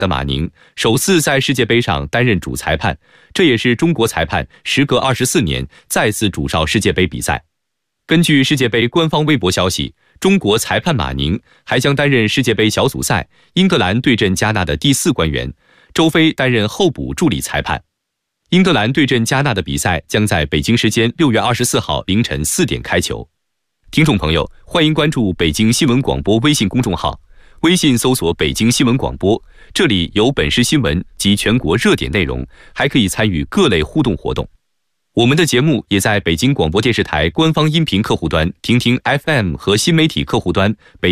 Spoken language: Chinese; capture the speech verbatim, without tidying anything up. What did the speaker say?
的马宁首次在世界杯上担任主裁判，这也是中国裁判时隔二十四年再次主哨世界杯比赛。根据世界杯官方微博消息，中国裁判马宁还将担任世界杯小组赛英格兰对阵加纳的第四官员，周飞担任候补助理裁判。英格兰对阵加纳的比赛将在北京时间六月二十四号凌晨四点开球。听众朋友，欢迎关注北京新闻广播微信公众号，微信搜索北京新闻广播，这里有本市新闻及全国热点内容，还可以参与各类互动活动。我们的节目也在北京广播电视台官方音频客户端、听听 F M 和新媒体客户端北